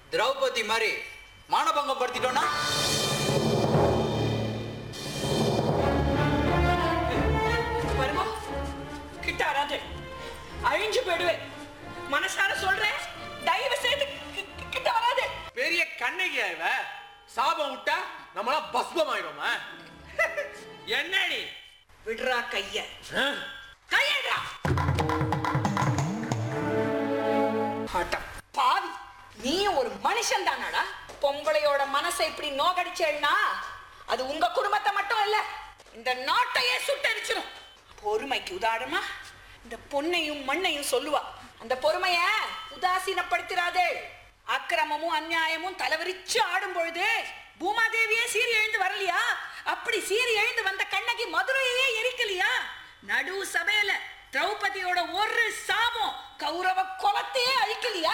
திரௌபதி மாதிரி மானபங்கம் படுத்திட்டோம்னா வருமா கிட்ட வராது, அழிஞ்சு போயிடுவேன். மனசார சொல்றேன், தயவு செய்து கிட்ட வராது. பெரிய கண்ணகியா இவ, சாபம் விட்டா நம்மளாம் பஸ்பம் ஆயிடுமா? என்னடி விடுறா கைய, கையடா. பாவி, நீ ஒரு மனுஷன் தானடா? பொம்பளையோட மனசை இப்படி நோகடிச்சேன்னா அது உங்க குடும்பத்தை மட்டும் இல்ல, இந்த நாட்டையே சுட்டரிச்சிடும். பொறுமைக்கு உதாரணமா இந்த பொன்னையும் மண்ணையும் சொல்லுவா. அந்த பொறுமைய உதாசீனப்படுத்திராதே. அக்கிரமமும் அநியாயமும் தலைவரிச்சு ஆடும் பொழுது பூமாதேவியே சீறி எழுந்து வரலையா? அப்படி சீறி எழுந்து வந்த கண்ணகி மதுரையே எரிக்கலையா? நடு சபையில திரௌபதியோட ஒரு சாபம் கௌரவ குலத்தையே அழிக்கலையா?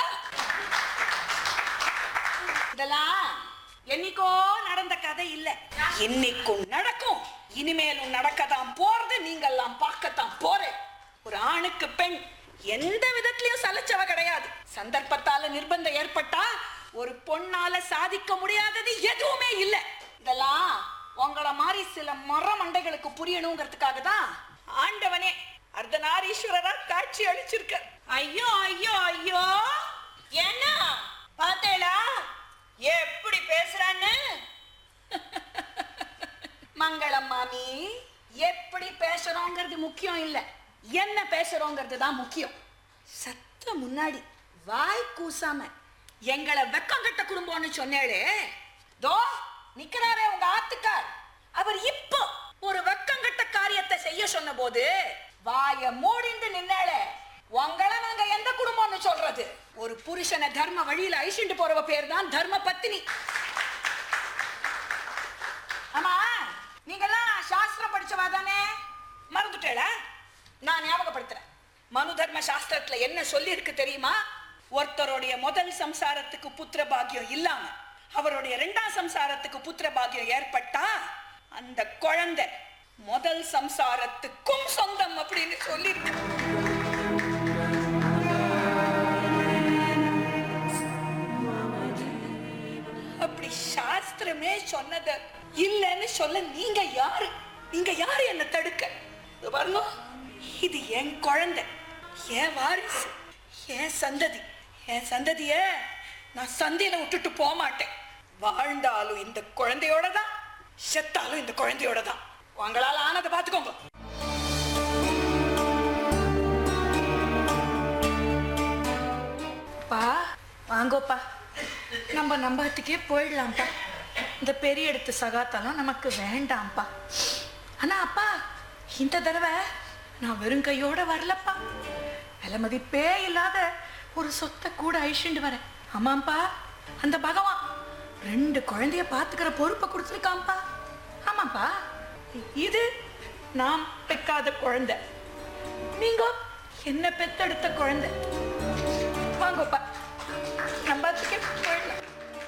இதெல்லாம் என்னைக்கோ நடந்த கதை இல்ல, இன்னைக்கும் நடக்கும், இனிமேலும் நடக்கத்தான் போறது. நீங்கெல்லாம் பார்க்கத்தான் போறேன். ஒரு ஆணுக்கு பெண் எந்த விதத்திலையும் சலைச்சவ கிடையாது. சந்தர்ப்பத்தால நிர்பந்தம் ஏற்பட்டா ஒரு பொண்ணால சாதிக்க முடியாதது எதுவுமே இல்லை. இதெல்லாம் உங்கள மாதிரி சில மர மண்டைகளுக்கு புரியணுங்கிறதுக்காக தான் ஆண்டவனே அர்த்தநாரீஸ்வரரா காட்சி அளிச்சிருக்க. ஐயோ ஐயோ ஐயோ, என்ன பார்த்தேளா எப்படி பேசுறான்னு? மங்களம் மாமி, எப்படி பேசுறோங்கிறது முக்கியம் இல்ல, என்ன பேசுறோங்கிறது தான் முக்கியம். சத்த முன்னாடி வாய் கூசாம எங்களை வெக்கம் கட்ட குடும்பம்னு சொன்னேளே, தோ நிக்கிறாரே உங்க ஆத்துக்கார். அவர் இப்போ ஒரு வெக்கங்கட்ட காரியத்தை செய்ய சொன்ன போது வாய மூடிந்து நின்னாளே, உங்களை நாங்க எந்த குடும்பம்னு சொல்றது? ஒரு புருஷனை தர்ம வழியில அழிச்சுட்டு போறவ பேர் தான் தர்ம பத்தினி. ஆமா, நீங்கெல்லாம் சாஸ்திரம் படிச்சவா தானே? மறந்துட்டேல? நான் ஞாபகப்படுத்துறேன். மனு தர்ம சாஸ்திரத்துல என்ன சொல்லி இருக்கு தெரியுமா? ஒருத்தருடைய முதல் சம்சாரத்துக்கு புத்திர பாக்கியம் இல்லாம அவருடைய இரண்டாம் சம்சாரத்துக்கு புத்திர பாக்கியம் ஏற்பட்டா அந்த குழந்தை முதல் சம்சாரத்துக்கும் சொந்தம் அப்படின்னு சொல்லி இருக்கு. அப்படி சாஸ்திரமே சொன்னத இல்லைன்னு சொல்ல நீங்க யாரு? நீங்க யாரு என்ன தடுக்க? பாருங்க, இது என் குழந்தை, என் வாரிசு, என் சந்ததி. என் சந்ததிய நான் சந்தையில விட்டுட்டு போக மாட்டேன். வாழ்ந்தாலும் இந்த குழந்தையோட தான், செத்தாலும் இந்த குழந்தையோட தான். உங்களால ஆனதை பார்த்துக்கோங்க. பா வாங்கோப்பா, நம்ம நம்பத்துக்கே போயிடலாம்ப்பா. இந்த பெரிய எடுத்து சகாத்தாலும் நமக்கு வேண்டாம்ப்பா. ஆனா அப்பா, இந்த தடவை நான் வெறும் கையோட வரலப்பா. விலை மதிப்பே இல்லாத ஒரு சொத்தை கூட அழிச்சுட்டு வரேன். ஆமாப்பா, அந்த பகவான் 2 குழந்தைய பார்த்துக்கிற பொறுப்பை கொடுத்துருக்காம்ப்பா. ஆமாப்பா, இது நான் பெக்காத குழந்தை, நீங்க என்ன பெத்தெடுத்த குழந்தை. வாங்கப்பா, நம்பத்துக்கே போயிடலாம்.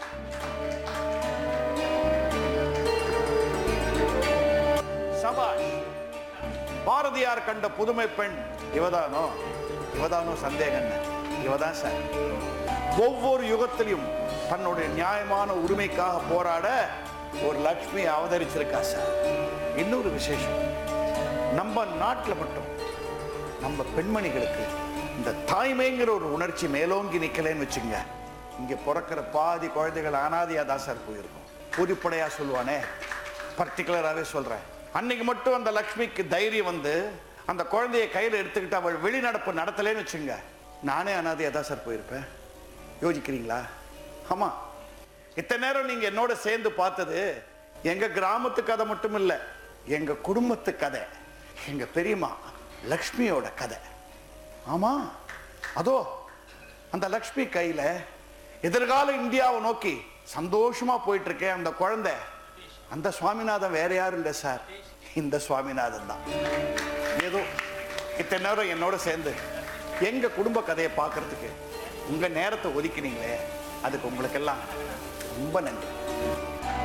சபாஷ், பாரதியார் கண்ட புதுமை பெண் இவதானோ? இவதானோ சந்தேகம்? இவதான் சார். ஒவ்வொரு யுகத்திலும் தன்னுடைய நியாயமான உரிமைக்காக போராட ஒரு லட்சுமி அவதரிச்சிருக்கா சார். இன்னொரு விசேஷம், நம்ம நாட்டில் மட்டும் நம்ம பெண்மணிகளுக்கு இந்த தாய்மைங்கிற ஒரு உணர்ச்சி மேலோங்கி நிக்கலன்னு வச்சுங்க, இங்க பிறக்கிற பாதி குழந்தைகள் அனாதையா தான் சார் போயிருக்கும். பொதுப்படையா சொல்லுவானே, பர்டிகுலராகவே சொல்றேன். அன்னைக்கு மட்டும் அந்த லக்ஷ்மிக்கு தைரியம் வந்து அந்த குழந்தைய கையில் எடுத்துக்கிட்டு அவள் வெளிநடப்பு நடத்தலேன்னு வச்சுங்க, நானே அனாதையா தான் சார் போயிருப்பேன். யோசிக்கிறீங்களா? ஆமா, இத்தனை நேரம் நீங்க என்னோட சேர்ந்து பார்த்தது எங்க கிராமத்து கதை மட்டும் இல்ல, எங்க குடும்பத்து கதை, எங்க பெரியம்மா லக்ஷ்மியோட கதை. ஆமா, அதோ அந்த லக்ஷ்மி கையில எதிர்கால இந்தியாவை நோக்கி சந்தோஷமா போயிட்டு இருக்கேன் அந்த குழந்தை. அந்த சுவாமிநாதன் வேற யாரும் இல்லை சார், இந்த சுவாமிநாதன் தான். ஏதோ இத்தனை நேரம் என்னோட சேர்ந்து எங்க குடும்ப கதையை பார்க்கறதுக்கு உங்க நேரத்தை ஒதுக்கினீங்களே, அதுக்கு உங்களுக்கெல்லாம் ரொம்ப நன்றி.